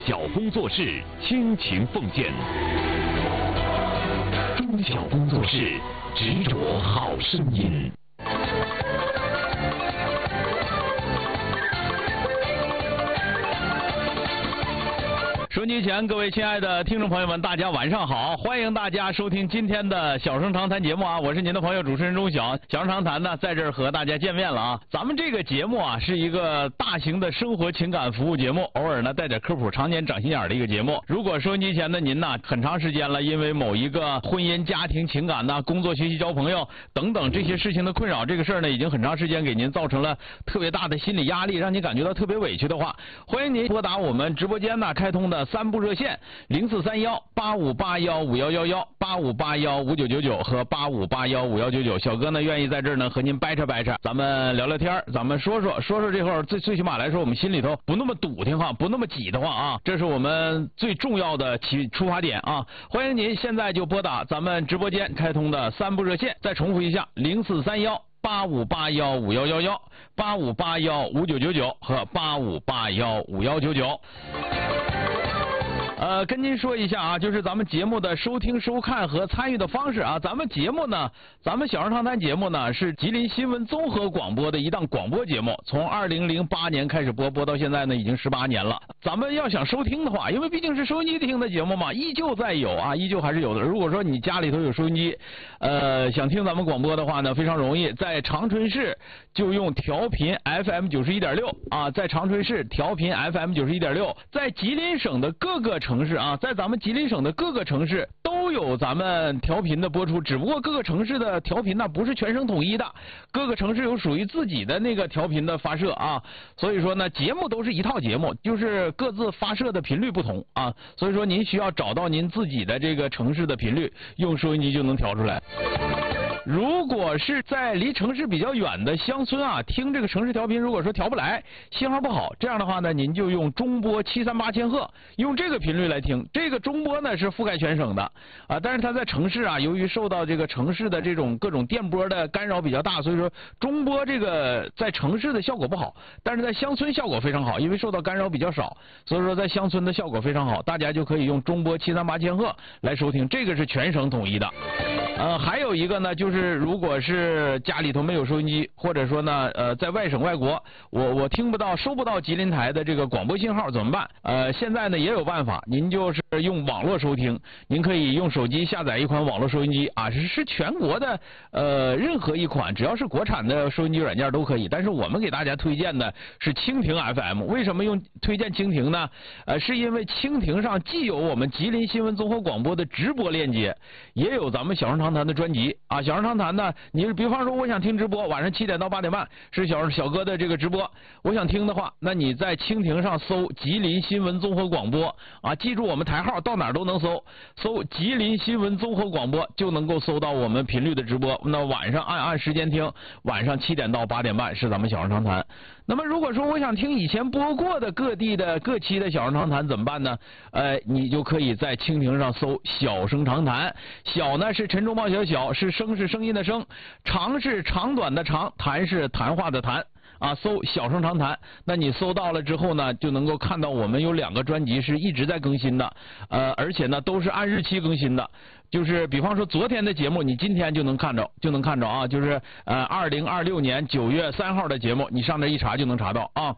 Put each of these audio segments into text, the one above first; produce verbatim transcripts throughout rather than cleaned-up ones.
小工作室倾情奉献，中小工作室执着好声音。收音机前各位亲爱的听众朋友们，大家晚上好！欢迎大家收听今天的小声长谈节目啊，我是您的朋友主持人钟晓。小声长谈呢，在这儿和大家见面了啊。咱们这个节目啊，是一个大型的生活情感服务节目，偶尔呢带点科普，常年长心眼的一个节目。如果收音机前的您呢，很长时间了，因为某一个婚姻、家庭、情感呐、工作、学习、交朋友等等这些事情的困扰，这个事儿呢，已经很长时间给您造成了特别大的心理压力，让您感觉到特别委屈的话，欢迎您拨打我们直播间呢开通的三部热线零四三幺八五八幺五幺幺幺、八五八幺五九九九和八五八幺五幺九九。小哥呢愿意在这儿呢和您掰扯掰扯，咱们聊聊天，咱们说说说说这会儿最最起码来说，我们心里头不那么堵挺哈，不那么挤得慌啊，这是我们最重要的起出发点啊！欢迎您现在就拨打咱们直播间开通的三部热线，再重复一下零四三幺八五八幺五幺幺幺、八五八幺五九九九和八五八幺五幺九九。呃，跟您说一下啊，就是咱们节目的收听、收看和参与的方式啊。咱们节目呢，咱们小声长谈节目呢是吉林新闻综合广播的一档广播节目，从二零零八年开始播，播到现在呢已经十八年了。咱们要想收听的话，因为毕竟是收音机听的节目嘛，依旧在有啊，依旧还是有的。如果说你家里头有收音机，呃，想听咱们广播的话呢，非常容易，在长春市就用调频 F M 九十一点六啊，在长春市调频 F M 九十一点六，在吉林省的各个城市啊，在咱们吉林省的各个城市都有咱们调频的播出，只不过各个城市的调频呢不是全省统一的，各个城市有属于自己的那个调频的发射啊，所以说呢节目都是一套节目，就是各自发射的频率不同啊，所以说您需要找到您自己的这个城市的频率，用收音机就能调出来。如果是在离城市比较远的乡村啊，听这个城市调频，如果说调不来，信号不好，这样的话呢，您就用中波七三八千赫，用这个频率来听。这个中波呢是覆盖全省的啊，但是它在城市啊，由于受到这个城市的这种各种电波的干扰比较大，所以说中波这个在城市的效果不好，但是在乡村效果非常好，因为受到干扰比较少，所以说在乡村的效果非常好，大家就可以用中波七三八千赫来收听，这个是全省统一的。呃，还有一个呢，就是如果是家里头没有收音机，或者说呢，呃，在外省外国，我我听不到、收不到吉林台的这个广播信号怎么办？呃，现在呢也有办法，您就是用网络收听，您可以用手机下载一款网络收音机啊，是是全国的呃任何一款，只要是国产的收音机软件都可以。但是我们给大家推荐的是蜻蜓 F M， 为什么用推荐蜻蜓呢？呃，是因为蜻蜓上既有我们吉林新闻综合广播的直播链接，也有咱们小声长谈的专辑啊。小声长谈呢，你比方说我想听直播，晚上七点到八点半是小小哥的这个直播，我想听的话，那你在蜻蜓上搜吉林新闻综合广播啊，记住我们台号，到哪儿都能搜，搜吉林新闻综合广播就能够搜到我们频率的直播。那晚上按按时间听，晚上七点到八点半是咱们小声长谈。那么如果说我想听以前播过的各地的各期的小声长谈怎么办呢？呃，你就可以在蜻蜓上搜小声长谈，小呢是陈忠报小小，是声是声音的声，长是长短的长，谈是谈话的谈。啊，搜小声长谈，那你搜到了之后呢，就能够看到我们有两个专辑是一直在更新的，呃，而且呢都是按日期更新的，就是比方说昨天的节目，你今天就能看着，就能看着啊，就是呃二零二六年九月三号的节目，你上这一查就能查到啊。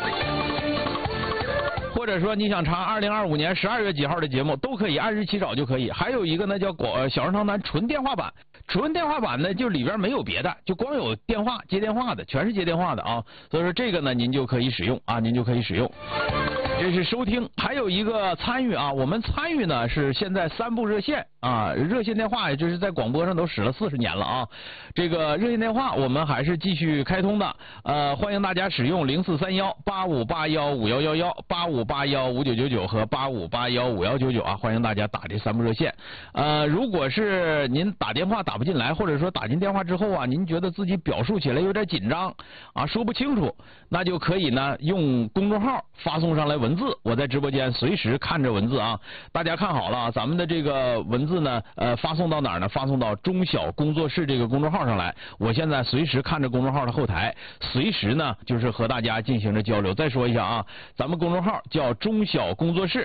或者说你想查二零二五年十二月几号的节目，都可以按日期找就可以。还有一个呢叫广小声长谈纯电话版，纯电话版呢就里边没有别的，就光有电话接电话的，全是接电话的啊。所以说这个呢您就可以使用啊，您就可以使用。这是收听，还有一个参与啊，我们参与呢是现在三部热线啊，热线电话也就是在广播上都使了四十年了啊。这个热线电话我们还是继续开通的，呃，欢迎大家使用零四三幺八五八幺五幺幺幺、八五八幺五九九九和八五八幺五幺九九啊，欢迎大家打这三部热线。呃，如果是您打电话打不进来，或者说打进电话之后啊，您觉得自己表述起来有点紧张啊，说不清楚，那就可以呢用公众号发送上来文字，我在直播间随时看着文字啊。大家看好了啊，咱们的这个文字字呢，呃，发送到哪儿呢？发送到中小工作室这个公众号上来。我现在随时看着公众号的后台，随时呢就是和大家进行着交流。再说一下啊，咱们公众号叫中小工作室。